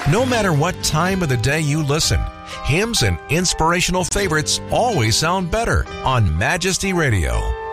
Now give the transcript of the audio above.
No matter what time of the day you listen, hymns and inspirational favorites always sound better on Majesty Radio.